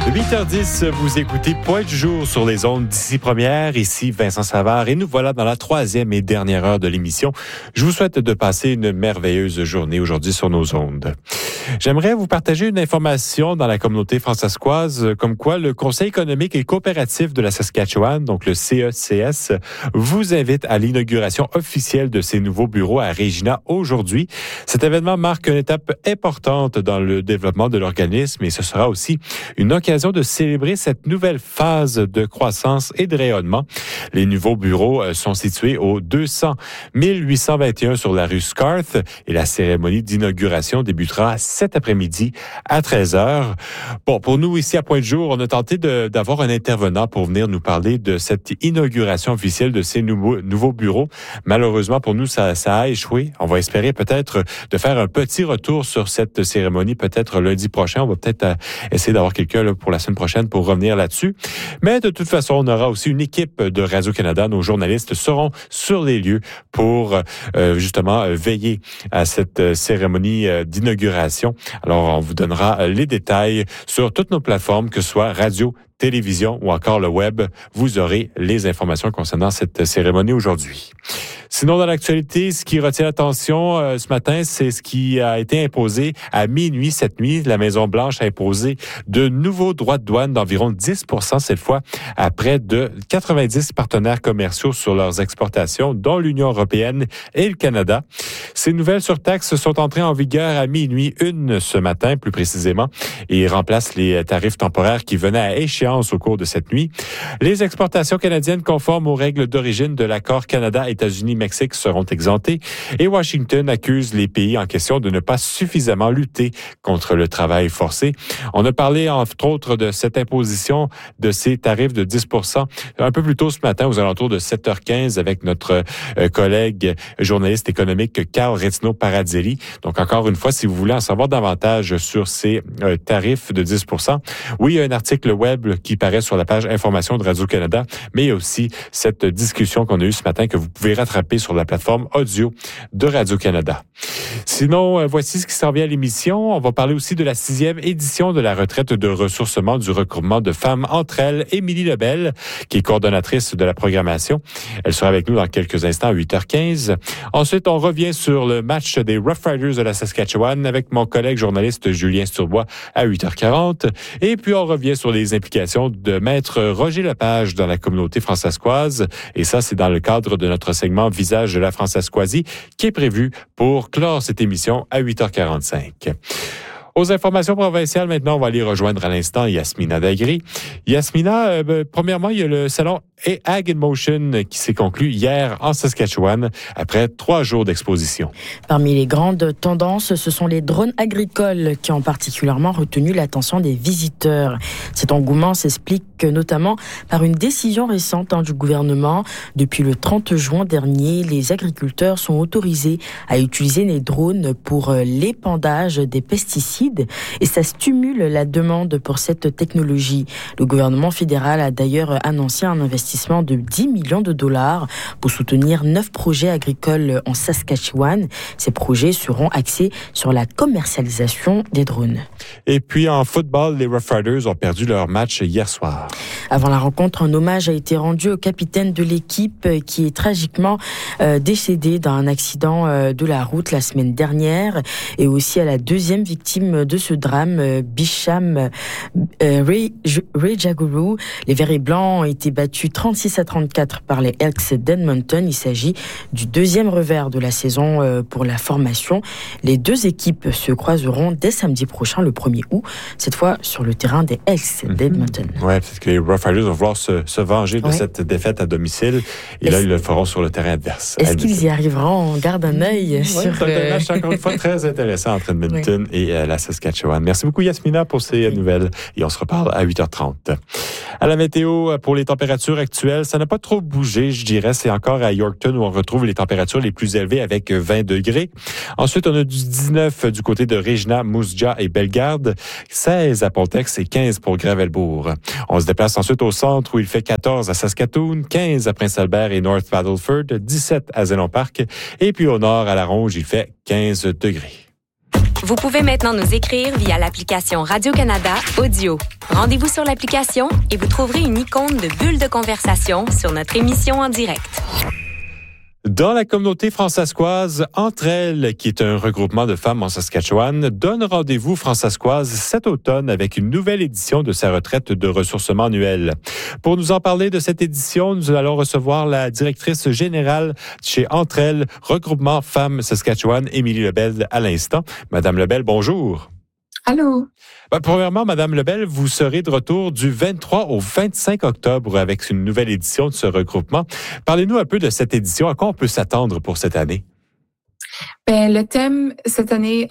8h10, vous écoutez Point du jour sur les ondes d'ici première. Ici Vincent Savard et nous voilà dans la troisième et dernière heure de l'émission. Je vous souhaite de passer une merveilleuse journée aujourd'hui sur nos ondes. J'aimerais vous partager une information dans la communauté françaiscoise, comme quoi le Conseil économique et coopératif de la Saskatchewan, donc le CECS, vous invite à l'inauguration officielle de ses nouveaux bureaux à Regina aujourd'hui. Cet événement marque une étape importante dans le développement de l'organisme et ce sera aussi une occasion de célébrer cette nouvelle phase de croissance et de rayonnement. Les nouveaux bureaux sont situés au 200 1821 sur la rue Scarth et la cérémonie d'inauguration débutera cet après-midi à 13h. Bon, pour nous ici à Point de jour, on a tenté d'avoir un intervenant pour venir nous parler de cette inauguration officielle de ces nouveaux bureaux. Malheureusement pour nous, ça a échoué. On va espérer peut-être de faire un petit retour sur cette cérémonie, peut-être lundi prochain. On va peut-être essayer d'avoir quelqu'un là, pour la semaine prochaine pour revenir là-dessus. Mais de toute façon, on aura aussi une équipe de Radio-Canada. Nos journalistes seront sur les lieux pour justement veiller à cette cérémonie d'inauguration. Alors, on vous donnera les détails sur toutes nos plateformes, que ce soit radio, télévision ou encore le web. Vous aurez les informations concernant cette cérémonie aujourd'hui. Sinon, dans l'actualité, ce qui retient l'attention ce matin, c'est ce qui a été imposé à minuit cette nuit. La Maison-Blanche a imposé de nouveaux droits de douane d'environ 10 % cette fois à près de 90 partenaires commerciaux sur leurs exportations, dont l'Union européenne et le Canada. Ces nouvelles surtaxes sont entrées en vigueur à minuit une ce matin, plus précisément, et remplacent les tarifs temporaires qui venaient à échéance au cours de cette nuit. Les exportations canadiennes conformes aux règles d'origine de l'accord Canada-États-Unis-Mexique seront exemptées et Washington accuse les pays en question de ne pas suffisamment lutter contre le travail forcé. On a parlé entre autres de cette imposition de ces tarifs de 10 % un peu plus tôt ce matin aux alentours de 7h15 avec notre collègue journaliste économique Carl Retino-Paradzelli. Donc encore une fois, si vous voulez en savoir davantage sur ces tarifs de 10 %, oui, il y a un article web qui paraît sur la page information de Radio-Canada, mais il y a aussi cette discussion qu'on a eue ce matin que vous pouvez rattraper sur la plateforme audio de Radio-Canada. Sinon, voici ce qui s'en vient à l'émission. On va parler aussi de la 6e édition de la retraite de ressourcement du regroupement de femmes entre elles. Émilie Lebel, qui est coordonnatrice de la programmation. Elle sera avec nous dans quelques instants à 8h15. Ensuite, on revient sur le match des Rough Riders de la Saskatchewan avec mon collègue journaliste Julien Sturbois à 8h40. Et puis, on revient sur les implications de Maître Roger Lepage dans la communauté françaiscoise. Et ça, c'est dans le cadre de notre segment Visage de la Françaiscoisie qui est prévu pour clore cette émission à 8h45. Aux informations provinciales, maintenant, on va aller rejoindre à l'instant Yasmina Dagri. Yasmina, premièrement, il y a le salon Ag in Motion qui s'est conclu hier en Saskatchewan après 3 jours d'exposition. Parmi les grandes tendances, ce sont les drones agricoles qui ont particulièrement retenu l'attention des visiteurs. Cet engouement s'explique notamment par une décision récente du gouvernement. Depuis le 30 juin dernier, les agriculteurs sont autorisés à utiliser les drones pour l'épandage des pesticides et ça stimule la demande pour cette technologie. Le gouvernement fédéral a d'ailleurs annoncé un investissement de 10 millions de dollars pour soutenir 9 projets agricoles en Saskatchewan. Ces projets seront axés sur la commercialisation des drones. Et puis en football, les Rough Riders ont perdu leur match hier soir. Avant la rencontre, un hommage a été rendu au capitaine de l'équipe qui est tragiquement décédé dans un accident de la route la semaine dernière et aussi à la deuxième victime de ce drame, Bisham Rejaguru. Les Verts et Blancs ont été battus 36-34 par les Elks d'Edmonton. Il s'agit du deuxième revers de la saison pour la formation. Les deux équipes se croiseront dès samedi prochain, le 1er août, cette fois sur le terrain des Elks d'Edmonton. Oui, parce que les Rough Riders vont vouloir se venger de cette défaite à domicile. Et là, ils le feront sur le terrain adverse. Est-ce qu'ils y arriveront? On garde un œil sur... C'est un match encore une fois très intéressant entre Edmonton et la Saskatchewan. Merci beaucoup Yasmina pour ces nouvelles et on se reparle à 8h30. À la météo, pour les températures actuelles, ça n'a pas trop bougé, je dirais. C'est encore à Yorkton où on retrouve les températures les plus élevées avec 20 degrés. Ensuite, on a du 19 du côté de Regina, Moose Jaw et Bellegarde, 16 à Pontex et 15 pour Gravelbourg. On se déplace ensuite au centre où il fait 14 à Saskatoon, 15 à Prince-Albert et North Battleford, 17 à Zénon Park et puis au nord à La Ronge, il fait 15 degrés. Vous pouvez maintenant nous écrire via l'application Radio-Canada Audio. Rendez-vous sur l'application et vous trouverez une icône de bulle de conversation sur notre émission en direct. Dans la communauté fransaskoise, Entre elles, qui est un regroupement de femmes en Saskatchewan, donne rendez-vous fransaskoise cet automne avec une nouvelle édition de sa retraite de ressourcement annuel. Pour nous en parler de cette édition, nous allons recevoir la directrice générale chez Entre elles, regroupement femmes Saskatchewan, Émilie Lebel, à l'instant. Madame Lebel, bonjour. Allô? Premièrement, Madame Lebel, vous serez de retour du 23 au 25 octobre avec une nouvelle édition de ce regroupement. Parlez-nous un peu de cette édition. À quoi on peut s'attendre pour cette année? Ben, le thème, cette année,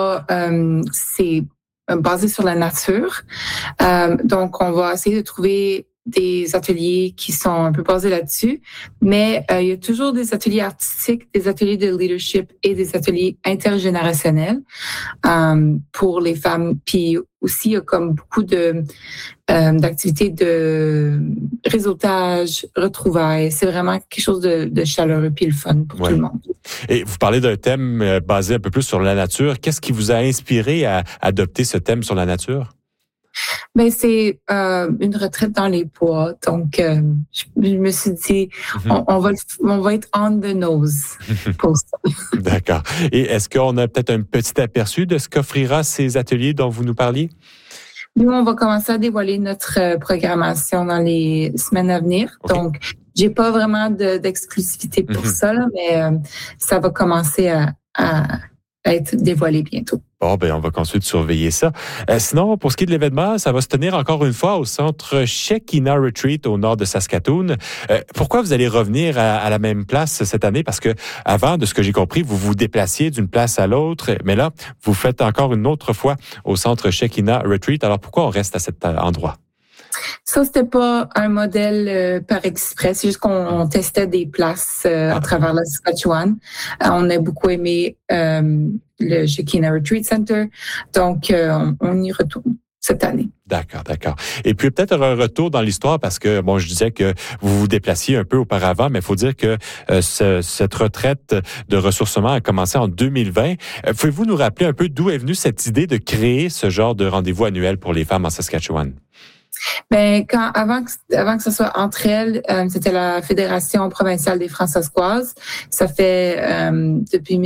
c'est basé sur la nature. Donc, on va essayer de trouver des ateliers qui sont un peu basés là-dessus, mais il y a toujours des ateliers artistiques, des ateliers de leadership et des ateliers intergénérationnels pour les femmes. Puis aussi, il y a comme beaucoup d'activités de réseautage, retrouvailles. C'est vraiment quelque chose de chaleureux puis le fun pour tout le monde. Et vous parlez d'un thème basé un peu plus sur la nature. Qu'est-ce qui vous a inspiré à adopter ce thème sur la nature? Ben c'est une retraite dans les bois, donc je me suis dit on va être on the nose pour ça. D'accord. Et est-ce qu'on a peut-être un petit aperçu de ce qu'offrira ces ateliers dont vous nous parliez? Nous, on va commencer à dévoiler notre programmation dans les semaines à venir. Okay. Donc, j'ai pas vraiment d'exclusivité pour ça, là, mais ça va commencer à être dévoilé bientôt. Bon, ben, on va continuer de surveiller ça. Sinon, pour ce qui est de l'événement, ça va se tenir encore une fois au centre Shekinah Retreat au nord de Saskatoon. Pourquoi vous allez revenir à la même place cette année? Parce que avant, de ce que j'ai compris, vous vous déplaciez d'une place à l'autre, mais là, vous faites encore une autre fois au centre Shekinah Retreat. Alors, pourquoi on reste à cet endroit? Ça, c'était pas un modèle par exprès. C'est juste qu'on testait des places à travers la Saskatchewan. On a beaucoup aimé le Shekinah Retreat Center. Donc, on y retourne cette année. D'accord. Et puis peut-être un retour dans l'histoire parce que, bon, je disais que vous vous déplaciez un peu auparavant, mais il faut dire que cette retraite de ressourcement a commencé en 2020. Pouvez-vous nous rappeler un peu d'où est venue cette idée de créer ce genre de rendez-vous annuel pour les femmes en Saskatchewan? Ben avant que ce soit Entre elles, c'était la Fédération provinciale des fransaskoises. Ça fait depuis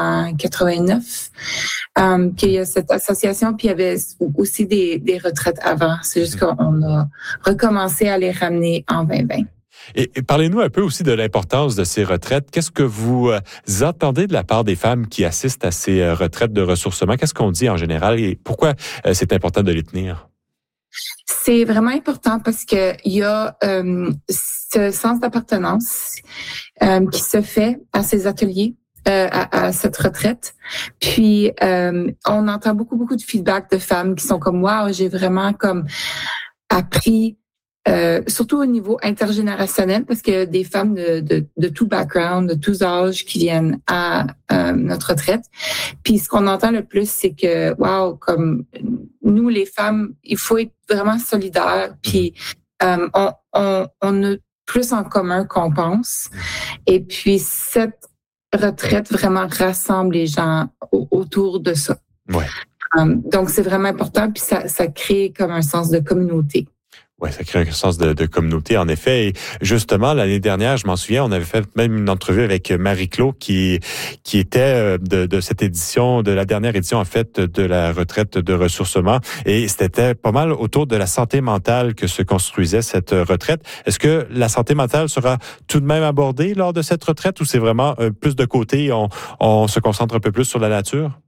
1989 qu'il y a cette association. Puis il y avait aussi des retraites avant. C'est juste qu'on a recommencé à les ramener en 2020. Et parlez-nous un peu aussi de l'importance de ces retraites. Qu'est-ce que vous attendez de la part des femmes qui assistent à ces retraites de ressourcement? Qu'est-ce qu'on dit en général et pourquoi c'est important de les tenir? C'est vraiment important parce que il y a ce sens d'appartenance qui se fait à ces ateliers, à cette retraite. Puis on entend beaucoup de feedback de femmes qui sont comme wow, j'ai vraiment comme appris. Surtout au niveau intergénérationnel, parce qu'il y a des femmes de tout background, de tous âges qui viennent à notre retraite. Puis ce qu'on entend le plus, c'est que, wow, comme nous les femmes, il faut être vraiment solidaires. Puis on a plus en commun qu'on pense. Et puis cette retraite vraiment rassemble les gens autour de ça. Ouais. Donc c'est vraiment important. Puis ça crée comme un sens de communauté. Oui, ça crée un sens de communauté, en effet. Et justement, l'année dernière, je m'en souviens, on avait fait même une entrevue avec Marie-Claude qui était de cette édition, de la dernière édition, en fait, de la retraite de ressourcement. Et c'était pas mal autour de la santé mentale que se construisait cette retraite. Est-ce que la santé mentale sera tout de même abordée lors de cette retraite ou c'est vraiment plus de côté, on se concentre un peu plus sur la nature?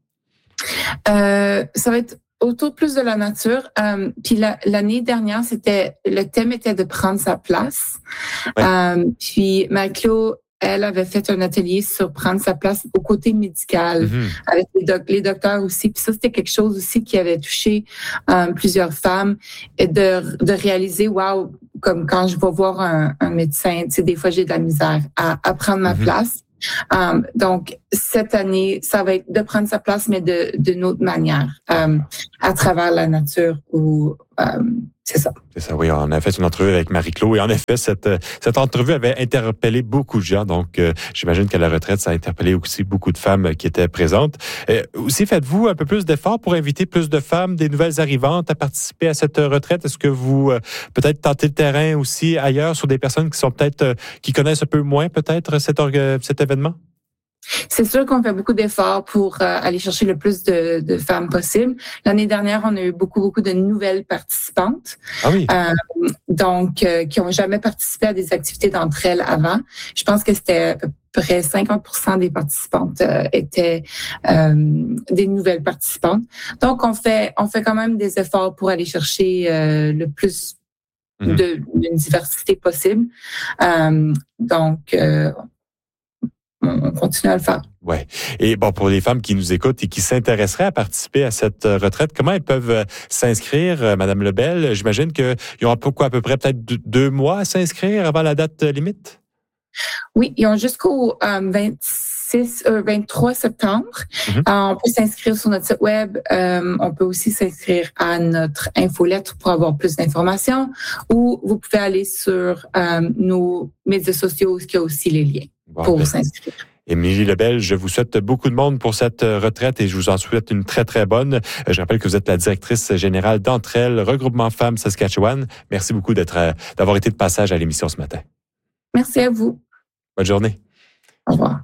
Ça va être autour plus de la nature. Puis l'année dernière, le thème était de prendre sa place. Ouais. Puis Marie-Claude, elle avait fait un atelier sur prendre sa place au côté médical, avec les docteurs aussi. Puis ça, c'était quelque chose aussi qui avait touché plusieurs femmes, et de réaliser, wow, comme quand je vais voir un médecin, tu sais, des fois j'ai de la misère à prendre ma place. Donc, cette année, ça va être de prendre sa place, mais d'une autre manière, à travers la nature ou c'est ça. C'est ça, oui. On a fait une entrevue avec Marie-Claude et en effet, cette entrevue avait interpellé beaucoup de gens. Donc, j'imagine qu'à la retraite, ça a interpellé aussi beaucoup de femmes qui étaient présentes. Aussi, faites-vous un peu plus d'efforts pour inviter plus de femmes, des nouvelles arrivantes à participer à cette retraite? Est-ce que vous, peut-être, tentez le terrain aussi ailleurs sur des personnes qui sont peut-être, qui connaissent un peu moins peut-être cet événement? C'est sûr qu'on fait beaucoup d'efforts pour aller chercher le plus de femmes possible. L'année dernière, on a eu beaucoup de nouvelles participantes. Ah oui. Qui ont jamais participé à des activités d'entre elles avant. Je pense que c'était à peu près 50% des participantes étaient des nouvelles participantes. Donc, on fait quand même des efforts pour aller chercher le plus d'une diversité possible. On continue à le faire. Ouais. Et bon, pour les femmes qui nous écoutent et qui s'intéresseraient à participer à cette retraite, comment elles peuvent s'inscrire, Madame Lebel? J'imagine qu'il y aura à peu près peut-être 2 mois à s'inscrire avant la date limite? Oui, ils ont jusqu'au 23 septembre. On peut s'inscrire sur notre site web. On peut aussi s'inscrire à notre infolettre pour avoir plus d'informations. Ou vous pouvez aller sur nos médias sociaux, qui a aussi les liens pour s'inscrire. Émilie Lebel, je vous souhaite beaucoup de monde pour cette retraite et je vous en souhaite une très, très bonne. Je rappelle que vous êtes la directrice générale d'Entre elles, Regroupement Femmes Saskatchewan. Merci beaucoup d'avoir été de passage à l'émission ce matin. Merci à vous. Bonne journée. Au revoir.